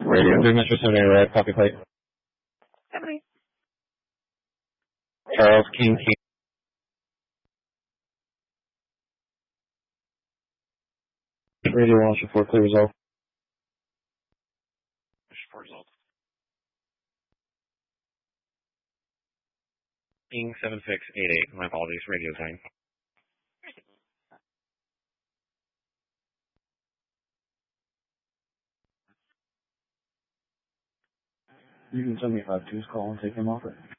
Radio. Big Metro 78 Red, copy plate. Charles King. Radio launch report, clear result. Report result. King 7688, my apologies, radio time. You can send me 52's call and take him off it.